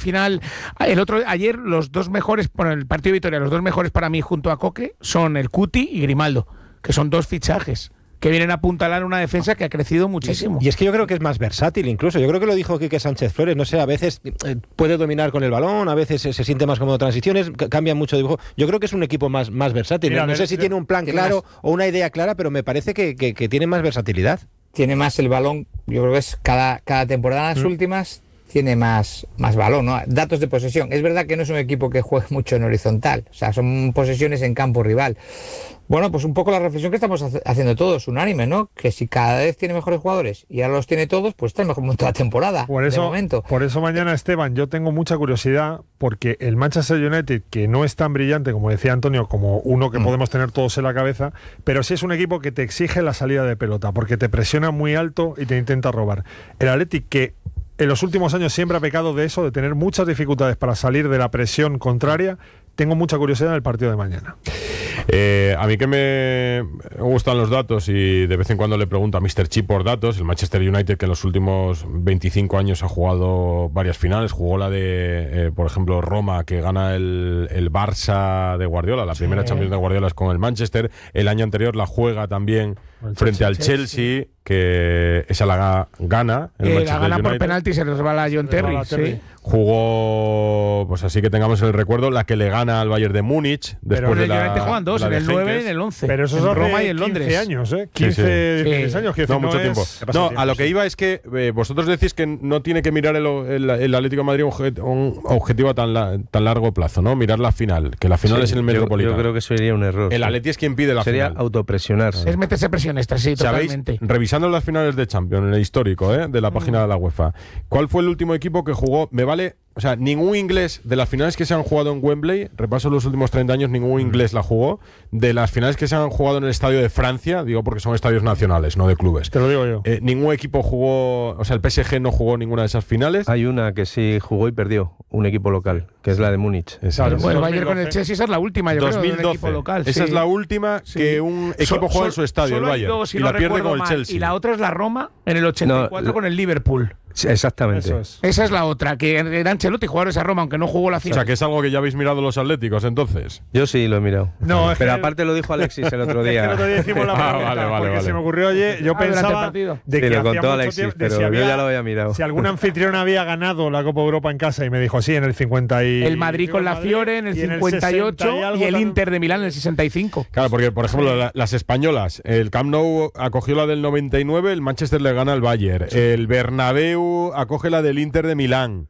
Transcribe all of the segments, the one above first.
final. Ayer los dos mejores, por el partido de Vitoria, los dos mejores para mí junto a Coque son el Cuti y Grimaldo, que son dos fichajes que vienen a apuntalar una defensa que ha crecido muchísimo. Y es que yo creo que es más versátil incluso. Yo creo que lo dijo Quique Sánchez Flores. No sé, a veces puede dominar con el balón, a veces se siente más como transiciones, cambia mucho de dibujo. Yo creo que es un equipo más versátil. Mira, no sé si tiene un plan claro o una idea clara, pero me parece que tiene más versatilidad. Tiene más el balón, yo creo que es cada temporada en las últimas tiene más balón, ¿no? Datos de posesión. Es verdad que no es un equipo que juegue mucho en horizontal, o sea, son posesiones en campo rival. Bueno, pues un poco la reflexión que estamos haciendo todos, unánime, ¿no? Que si cada vez tiene mejores jugadores y ahora los tiene todos, pues está el mejor momento de la temporada. Por eso mañana, Esteban, yo tengo mucha curiosidad porque el Manchester United, que no es tan brillante, como decía Antonio, como uno que podemos tener todos en la cabeza, pero sí es un equipo que te exige la salida de pelota, porque te presiona muy alto y te intenta robar. El Athletic, que en los últimos años siempre ha pecado de eso, de tener muchas dificultades para salir de la presión contraria. Tengo mucha curiosidad en el partido de mañana. A mí que me gustan los datos y de vez en cuando le pregunto a Mr. Chip por datos. El Manchester United, que en los últimos 25 años ha jugado varias finales, jugó la de, por ejemplo, Roma, que gana el Barça de Guardiola, la primera Champions de Guardiola es con el Manchester. El año anterior la juega también frente al Chelsea, que esa la gana el Manchester la gana United. Por penalti, se resbala a John Terry. Sí. Jugó, pues así que tengamos el recuerdo, la que le gana al Bayern de Múnich. Después de la, juegan dos, en el 9 y en el 11. Pero eso es Roma y en Londres. 15 años, ¿eh? 15, 16 años. No, mucho tiempo. No, a lo que iba es que vosotros decís que no tiene que mirar el Atlético de Madrid un objetivo a tan largo plazo, ¿no? Mirar la final, que la final es en el Metropolitano. Yo creo que sería un error. El Atleti es quien pide la final. Sería autopresionarse. Es meterse presión extra, sí, totalmente. Revisando las finales de Champions, en el histórico de la página de la UEFA, ¿cuál fue el último equipo que jugó? Me vale... O sea, ningún inglés de las finales que se han jugado en Wembley, repaso los últimos 30 años, ningún inglés la jugó. De las finales que se han jugado en el Estadio de Francia, digo porque son estadios nacionales, no de clubes. Te lo digo yo. Ningún equipo jugó, o sea, el PSG no jugó ninguna de esas finales. Hay una que sí jugó y perdió, un equipo local, que es la de Múnich. Claro, bueno, el Bayern con el Chelsea, esa es la última, yo 2012. creo, de un equipo local. Esa es la última que un equipo juega en su estadio, el Bayern, dos, si y no la pierde con el mal, Chelsea. Y la otra es la Roma en el 84 con el Liverpool. Exactamente. Esa es la otra, que era Ancelotti jugador esa Roma, aunque no jugó la final. O sea, que es algo que ya habéis mirado los atléticos, entonces. Yo sí lo he mirado. No, pero aparte lo dijo Alexis el otro día. Es que el otro día hicimos la pregunta, porque se me ocurrió ayer. Yo pensaba de que lo hacía contó mucho Alexis, tiempo, pero yo ya lo había mirado. Si algún anfitrión había ganado la Copa Europa en casa, y me dijo, sí, en el 50 y... El Madrid con la Fiore en el 58 y el Inter de Milán en el 65. Claro, porque, por ejemplo, las españolas, el Camp Nou acogió la del 99, el Manchester le gana al Bayern. El Bernabéu acoge la del Inter de Milán.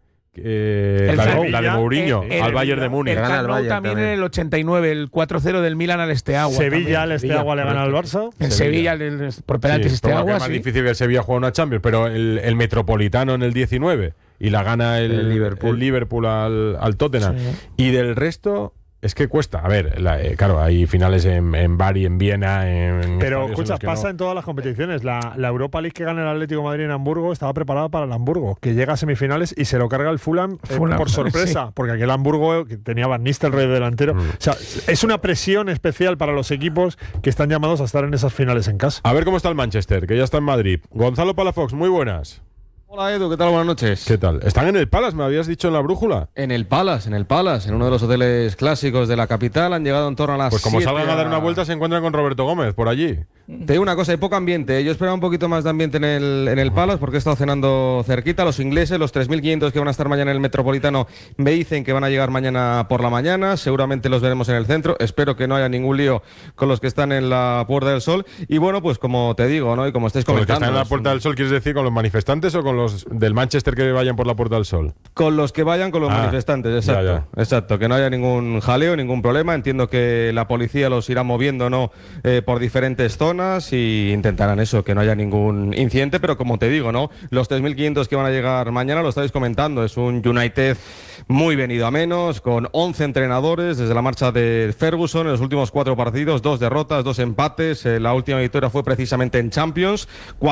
La de Mourinho al Bayern de Múnich. El Camp Nou también en el 89, el 4-0 del Milan al Esteagua. Sevilla al Esteagua le gana al Barça. En Sevilla por penaltis Esteagua. Es más difícil que el Sevilla juegue una Champions, pero el Metropolitano en el 19 y la gana el Liverpool al Tottenham. Sí. Y del resto... Es que cuesta. A ver, claro, hay finales en Bari, en Viena, pero escucha, pasa en todas las competiciones. La Europa League que gana el Atlético de Madrid en Hamburgo estaba preparada para el Hamburgo, que llega a semifinales y se lo carga el Fulham por sorpresa, porque aquel Hamburgo que tenía Van Nistelrooy de delantero. O sea, es una presión especial para los equipos que están llamados a estar en esas finales en casa. A ver cómo está el Manchester, que ya está en Madrid. Gonzalo Palafox, muy buenas. Hola Edu, ¿qué tal? Buenas noches. ¿Qué tal? ¿Están en el Palace, me habías dicho en la brújula? En el Palace, en uno de los hoteles clásicos de la capital. Han llegado en torno a las 7. Pues como salgan a dar una vuelta se encuentran con Roberto Gómez por allí. Te digo una cosa, hay poco ambiente. Yo esperaba un poquito más de ambiente en el Palace porque he estado cenando cerquita. Los ingleses, los 3.500 que van a estar mañana en el Metropolitano, me dicen que van a llegar mañana por la mañana. Seguramente los veremos en el centro. Espero que no haya ningún lío con los que están en la Puerta del Sol. Y bueno, pues como te digo, ¿no? Y como estáis comentando... ¿Con los que están en la Puerta del Sol quieres decir con los manifestantes o con los del Manchester que vayan por la Puerta del Sol? Con los que vayan con los manifestantes, exacto. Exacto, que no haya ningún jaleo, ningún problema. Entiendo que la policía los irá moviendo, ¿no? Por diferentes zonas y intentarán eso, que no haya ningún incidente, pero como te digo, ¿no? Los 3.500 que van a llegar mañana, lo estáis comentando, es un United muy venido a menos, con 11 entrenadores desde la marcha de Ferguson en los últimos 4 partidos, 2 derrotas, 2 empates. La última victoria fue precisamente en Champions,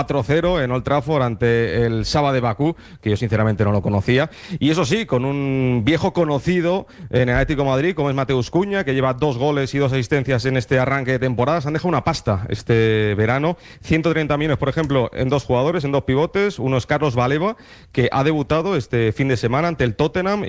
4-0 en Old Trafford ante el Saba de Bakú, que yo sinceramente no lo conocía. Y eso sí, con un viejo conocido en el Atlético de Madrid, como es Mateus Cunha, que lleva 2 goles y 2 asistencias en este arranque de temporada. Se han dejado una pasta este verano, 130 millones, por ejemplo, en 2 jugadores, en 2 pivotes. Uno es Carlos Baleba, que ha debutado este fin de semana ante el Tottenham